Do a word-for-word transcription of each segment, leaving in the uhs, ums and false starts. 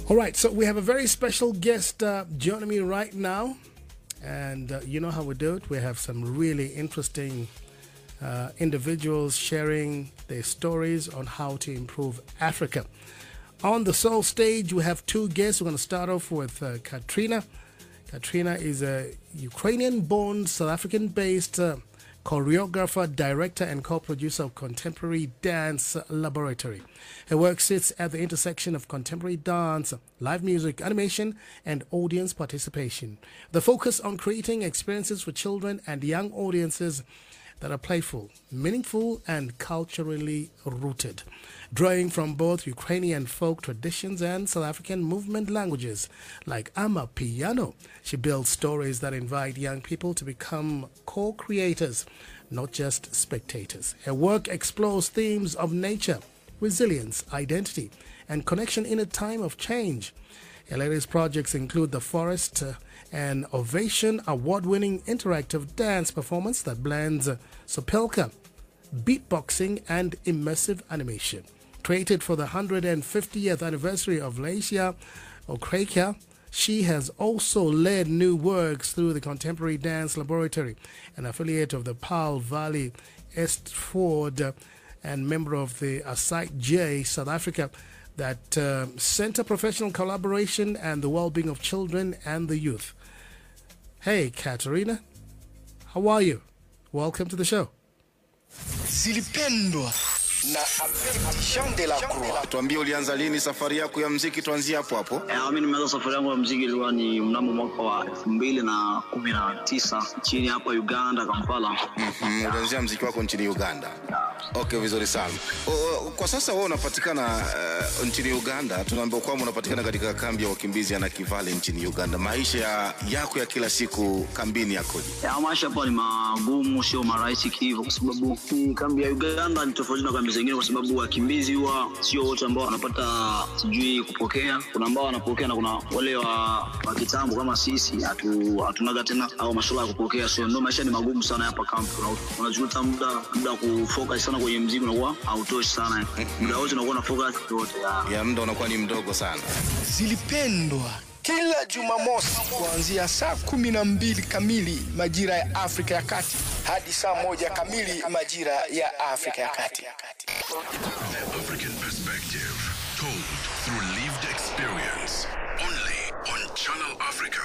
All right, so we have a very special guest uh, joining me right now. And uh, you know how we do it. We have some really interesting uh, individuals sharing their stories on how to improve Africa. On the Soul stage, we have two guests. We're going to start off with uh, Katrina. Katrina is a Ukrainian-born, South African-based uh, choreographer, director, and co-producer of Contemporary Dance Laboratory. Her work sits at the intersection of contemporary dance, live music, animation, and audience participation. The focus on creating experiences for children and young audiences that are playful, meaningful, and culturally rooted. Drawing from both Ukrainian folk traditions and South African movement languages like Amapiano, she builds stories that invite young people to become co-creators, not just spectators. Her work explores themes of nature, resilience, identity, and connection in a time of change. Her latest projects include The Forest, uh, an Ovation award-winning interactive dance performance that blends uh, sopelka, beatboxing, and immersive animation. Created for the one hundred fiftieth anniversary of Lesia Okrakia, she has also led new works through the Contemporary Dance Laboratory, an affiliate of the Paarl Valley Estford uh, and member of the Asite J South Africa that uh, center professional collaboration and the well-being of children and the youth. Hey, Katarina, how are you? Welcome to the show. Zilipendwa na Abedi Jean de la Croix. Tuambie ulianza lini safari yako ya muziki, tuanzie hapo hapo. Eh, mimi nimeanza safari yangu ya muziki ilikuwa ni mnamo mwaka wa elfu mbili na kumi na tisa chini hapa Uganda, Kampala. Mhm, ulianzia muziki wako nchini Uganda. Okay, vizuri sana. O, kwa sasa wewe unapatikana uh, nchini Uganda. Tunaambiwa kwamba unapatikana katika kambi ya wakimbizi ya Nakivale nchini Uganda. Maisha yako ya kila siku kambini yakoje? Ya maisha hapa ni magumu, sio marahisi hivyo, kwa sababu kambi ya Uganda ni tofauti na kambi zingine, kwa sababu wakimbizi huwa sio wote ambao wanapata sijui kupokea. Kuna ambao wanapokea na kuna wale wa, wa kitambo kama sisi hatu hatunaga tena au masuala ya kupokea. So ndio maisha ni magumu sana hapa kambi. Unajuta muda muda kufocus sana kwenye muziki unakuwa hautoshi sana. Muda wote unakuwa na focus yote. Ya muda unakuwa ni mdogo sana. Zilipendwa kila Jumamosi kuanzia saa kumi na mbili kamili majira ya Afrika ya Kati hadi saa moja kamili majira ya Afrika ya Kati. The African perspective, told through lived experience, only on Channel Africa.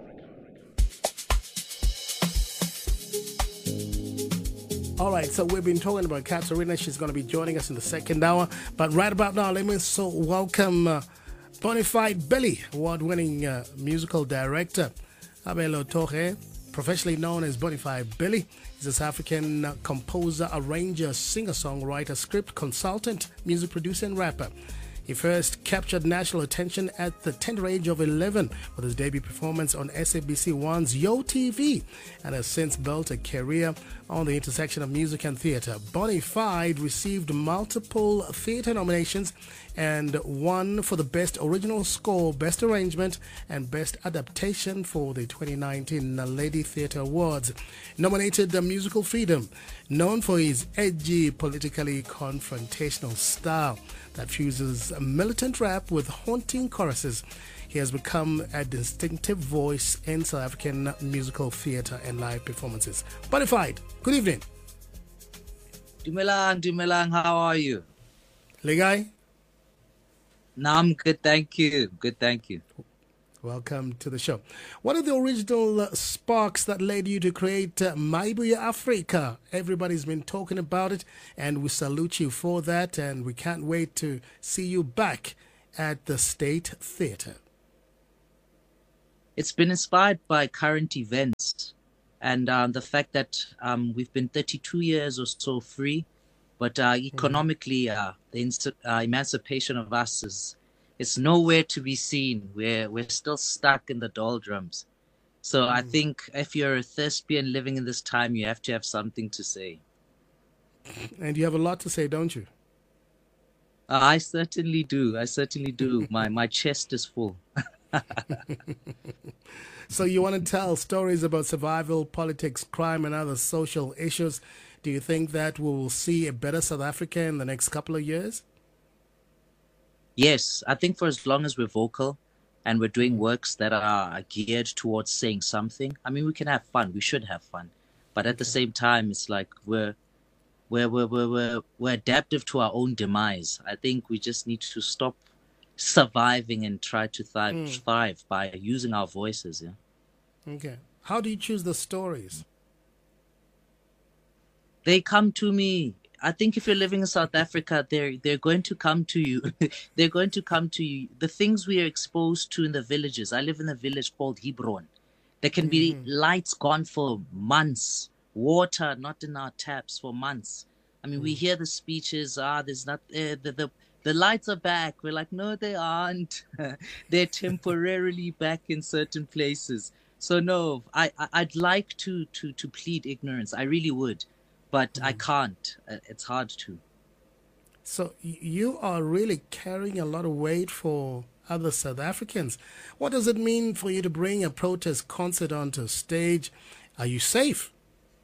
All right, so we've been talking about Katarina. She's going to be joining us in the second hour. But right about now, let me so welcome uh, Bonafide Billy, award-winning uh, musical director. Abelo Torre, professionally known as Bonafide Billy. He's a South African uh, composer, arranger, singer-songwriter, script consultant, music producer, and rapper. He first captured national attention at the tender age of eleven with his debut performance on S A B C one's Yo T V and has since built a career on the intersection of music and theatre. Bonafide received multiple theatre nominations and won for the Best Original Score, Best Arrangement, and Best Adaptation for the twenty nineteen Lady Theatre Awards. Nominated the Musical Freedom, known for his edgy, politically confrontational style that fuses militant rap with haunting choruses. He has become a distinctive voice in South African musical theatre and live performances. Bonafide, good evening. Dumelang, Dumelang, how are you? Legai? No, I'm good, thank you. Good, thank you. Welcome to the show. What are the original uh, sparks that led you to create uh, Maibuya Africa? Everybody's been talking about it, and we salute you for that, and we can't wait to see you back at the State Theatre. It's been inspired by current events and uh, the fact that um, we've been thirty-two years or so free, but uh, economically, uh, the inst- uh, emancipation of us is it's nowhere to be seen. We're we're still stuck in the doldrums. So mm. I think if you're a thespian living in this time, you have to have something to say. And you have a lot to say, don't you? Uh, I certainly do. I certainly do. my my chest is full. So you want to tell stories about survival, politics, crime, and other social issues. Do you think that we will see a better South Africa in the next couple of years? Yes, I think for as long as we're vocal and we're doing works that are geared towards saying something, I mean, we can have fun. We should have fun. But at the same time, it's like we're we're we're we're we're, we're adaptive to our own demise. I think we just need to stop surviving and try to thrive, Mm. thrive by using our voices. Yeah. Okay. How do you choose the stories? They come to me. I think if you're living in South Africa, they're they're going to come to you. They're going to come to you. The things we are exposed to in the villages. I live in a village called Hebron. There can be lights gone for months, water not in our taps for months. I mean, we hear the speeches. Ah, there's not uh, the the the lights are back. We're like, no, they aren't. They're temporarily back in certain places. So no, I, I I'd like to to to plead ignorance. I really would. But I can't. Uh, It's hard to. So y- you are really carrying a lot of weight for other South Africans. What does it mean for you to bring a protest concert onto stage? Are you safe?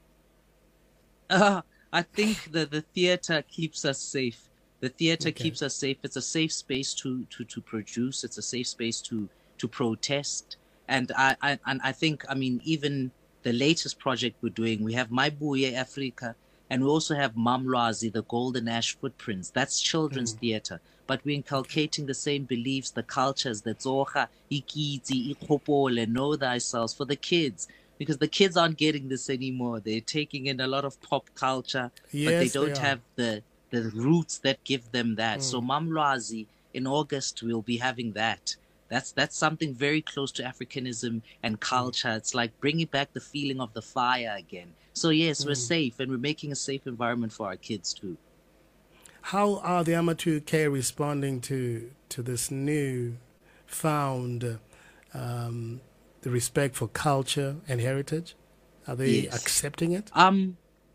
Uh, I think that the theater keeps us safe. The theater Okay. keeps us safe. It's a safe space to to to produce. It's a safe space to to protest. And I, I and I think, I mean, even the latest project we're doing, we have My Buye Africa, and we also have Mamlwazi, the Golden Ash Footprints. That's children's theater, but we're inculcating the same beliefs, the cultures, the Zoha, Ikiti, Ikopole, know thyself for the kids. Because the kids aren't getting this anymore. They're taking in a lot of pop culture, but they Yes, they don't are. have the the roots that give them that. So Mamlwazi, in August, we'll be having that. That's that's something very close to Africanism and culture. It's like bringing back the feeling of the fire again. So yes, we're safe, and we're making a safe environment for our kids too. How are the Amateur K responding to to this new found um, the respect for culture and heritage? Are they Yes. accepting it? Um,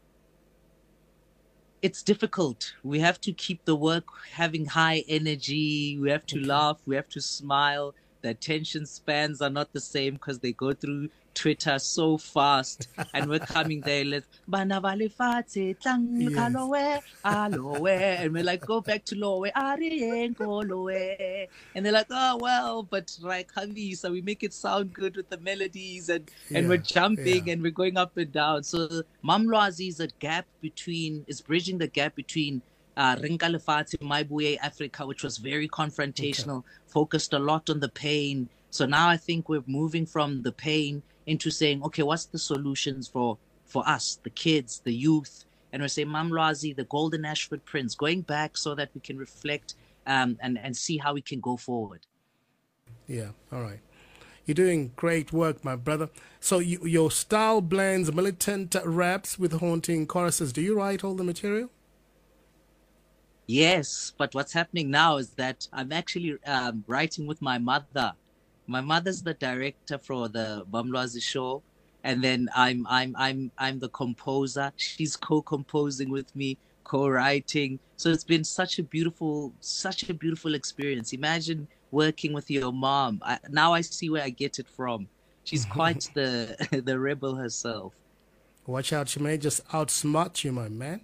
it's difficult. We have to keep the work having high energy. We have to laugh. We have to smile. The attention spans are not the same because they go through Twitter so fast. And we're coming there, let's Bana ba lefatshe, tlang Yes. ka lowe, a lowe. And we're like, go back to lowe, a re eng ko lowe. And they're like, oh well, but right, Khavisa, we make it sound good with the melodies, and and we're Yeah, jumping yeah. and we're going up and down. So Mamlwazi is a gap between, is bridging the gap between uh, Rinka Lefatshe, My Buye Africa, which was very confrontational, focused a lot on the pain. So now I think we're moving from the pain into saying, okay, what's the solutions for for us, the kids, the youth? And we're saying Mamlwazi, the Golden Ash Footprints, going back so that we can reflect um, and, and see how we can go forward. Yeah, all right. You're doing great work, my brother. So you, your style blends militant raps with haunting choruses. Do you write all the material? Yes, but what's happening now is that I'm actually um, writing with my mother. My mother's the director for the Mamlwazi show, and then I'm I'm I'm I'm the composer. She's co-composing with me, co-writing. So it's been such a beautiful, such a beautiful experience. Imagine working with your mom. I, now I see where I get it from. She's quite the the rebel herself. Watch out, she may just outsmart you, my man.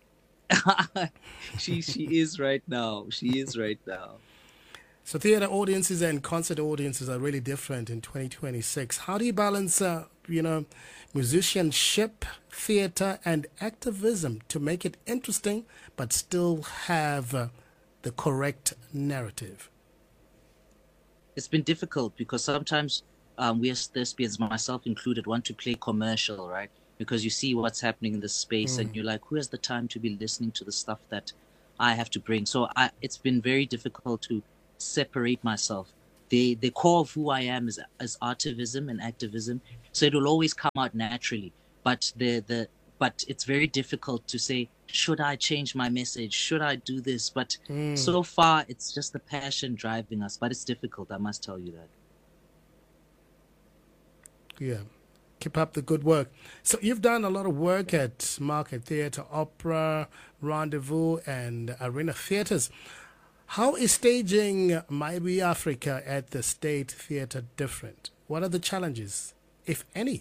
she she is right now. She is right now. So theater audiences and concert audiences are really different in twenty twenty-six. How do you balance, uh, you know, musicianship, theater, and activism to make it interesting but still have uh, the correct narrative? It's been difficult because sometimes um, we as thespians, myself included, want to play commercial, right? Because you see what's happening in the space and you're like, who has the time to be listening to the stuff that I have to bring? So I, it's been very difficult to separate myself. The the core of who I am is, is artivism and activism. So it will always come out naturally. But the the but it's very difficult to say, should I change my message? Should I do this? But so far it's just the passion driving us. But it's difficult, I must tell you that. Yeah. Keep up the good work. So you've done a lot of work at Market Theatre, Opera, Rendezvous, and Arena Theatres. How is staging My Buye Africa at the State Theatre different? What are the challenges, if any?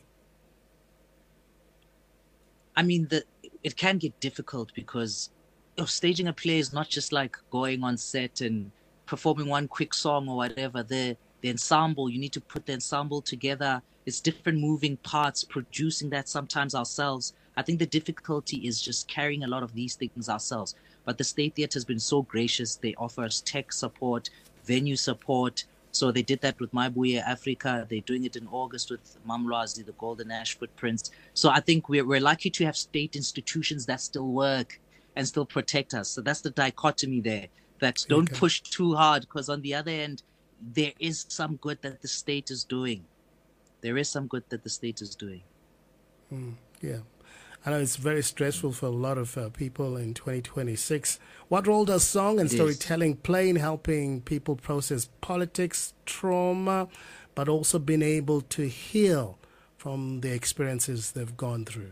I mean, the it can get difficult because you know, staging a play is not just like going on set and performing one quick song or whatever. The the ensemble, you need to put the ensemble together. It's different moving parts, producing that sometimes ourselves. I think the difficulty is just carrying a lot of these things ourselves. But the State Theatre has been so gracious. They offer us tech support, venue support. So they did that with Maibuye Africa. They're doing it in August with Mamlwazi, the Golden Ash Footprints. So I think we're, we're lucky to have state institutions that still work and still protect us. So that's the dichotomy there, that don't Okay. push too hard, because on the other end, there is some good that the state is doing. There is some good that the state is doing. Yeah. I know it's very stressful for a lot of uh, people in twenty twenty-six. What role does song and It is. storytelling play in helping people process politics, trauma, but also being able to heal from the experiences they've gone through?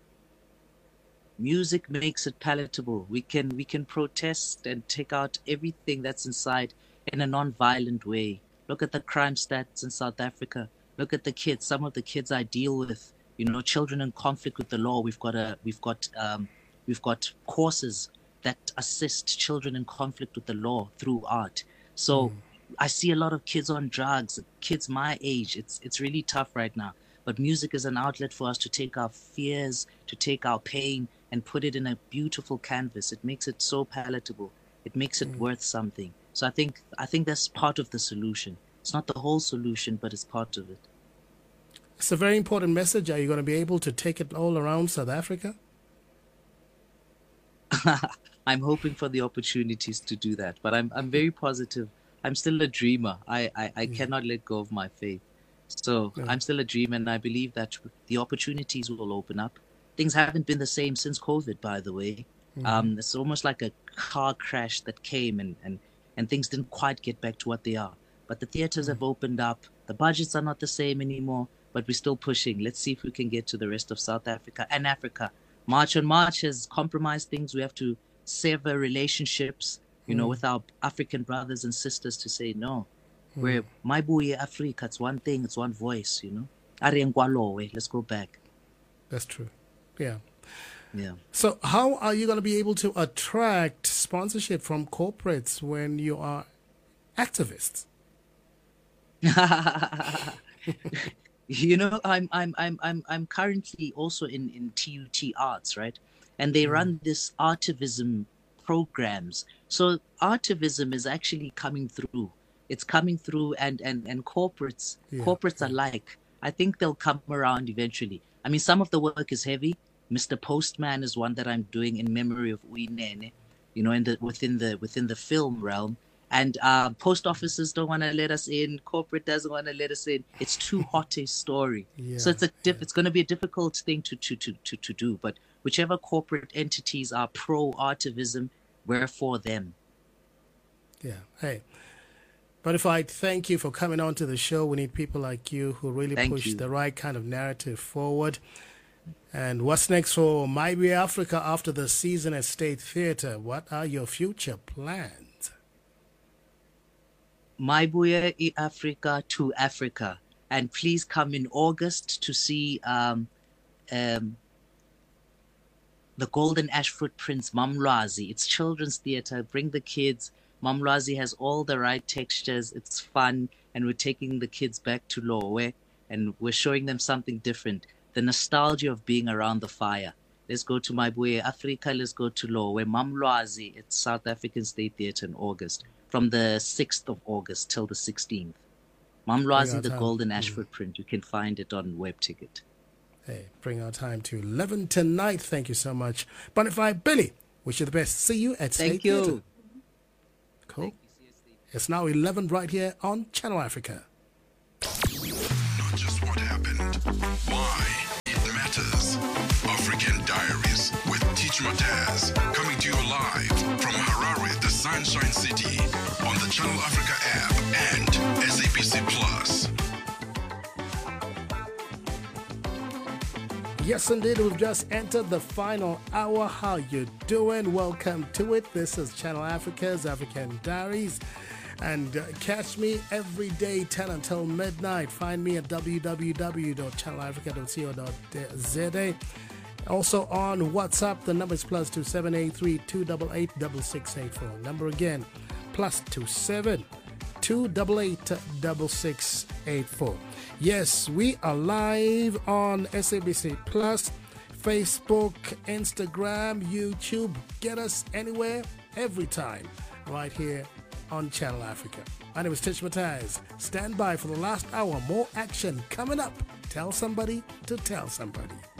Music makes it palatable. We can we can protest and take out everything that's inside in a non-violent way. Look at the crime stats in South Africa. Look at the kids. Some of the kids I deal with, you know, children in conflict with the law. We've got a we've got um, we've got courses that assist children in conflict with the law through art. So I see a lot of kids on drugs, kids my age. It's it's really tough right now. But music is an outlet for us to take our fears, to take our pain, and put it in a beautiful canvas. It makes it so palatable. It makes it worth something. So I think I think that's part of the solution. It's not the whole solution, but it's part of it. It's a very important message. Are you going to be able to take it all around South Africa? I'm hoping for the opportunities to do that, but I'm I'm very positive. I'm still a dreamer. I, I, I cannot let go of my faith. So Yeah. I'm still a dreamer, and I believe that the opportunities will open up. Things haven't been the same since COVID, by the way. Um, it's almost like a car crash that came and, and, and things didn't quite get back to what they are. But the theaters have opened up. The budgets are not the same anymore, but we're still pushing. Let's see if we can get to the rest of South Africa and Africa. March on March has compromised things. We have to sever relationships, you know, with our African brothers and sisters to say, no, we're Maibuye Africa. It's one thing. It's one voice, you know. Are Nkwalowe, let's go back. That's true. Yeah. Yeah. So how are you going to be able to attract sponsorship from corporates when you are activists? You know, I'm I'm I'm I'm I'm currently also in, in T U T Arts, right? And they run this artivism programs. So artivism is actually coming through. It's coming through, and and and corporates Yeah, corporates are like, I think they'll come around eventually. I mean, some of the work is heavy. Mister Postman is one that I'm doing in memory of Uyinene, you know, in the within the within the film realm. And uh, post offices don't want to let us in. Corporate doesn't want to let us in. It's too hot a story. Yeah, so it's a diff- it's going to be a difficult thing to, to to to to do. But whichever corporate entities are pro artivism, we're for them. Yeah. Hey. But if I thank you for coming on to the show, we need people like you who really Thank push you. the right kind of narrative forward. And what's next for Maibuye Africa after the season at State Theatre? What are your future plans? Maibuye Africa to Africa. And please come in August to see um, um, the Golden Ash Footprints, Mamlwazi. It's children's theatre. Bring the kids. Mamlwazi has all the right textures. It's fun. And we're taking the kids back to Lowe. And we're showing them something different. The nostalgia of being around the fire. Let's go to Maibuye Africa. Let's go to Lowe. Mamlwazi. It's South African State Theatre in August. From the sixth of August till the sixteenth. Mamlwazi, our the time. Golden Ash Footprint. You can find it on WebTicket. Hey, bring our time to eleven tonight. Thank you so much. Bonafide Billy, wish you the best. See you at State Thank you. Theatre. Cool. It's now eleven right here on Channel Africa. Not just what happened, why it matters. African Diaries with Teach Mataz, coming to you live from Harare, the Sunshine City, on the Channel Africa app and S A B C Plus. Yes, indeed. We've just entered the final hour. How you doing? Welcome to it. This is Channel Africa's African Diaries. And uh, catch me every day, ten until midnight. Find me at w w w dot channel africa dot co dot z a. Also on WhatsApp, the number is plus two seven eight three two eight eight six six eight four. Number again, plus two seven two eight eight six six eight four. Yes, we are live on S A B C Plus, Facebook, Instagram, YouTube. Get us anywhere, every time, right here on Channel Africa. My name is Tish Mataz. Stand by for the last hour. More action coming up. Tell somebody to tell somebody.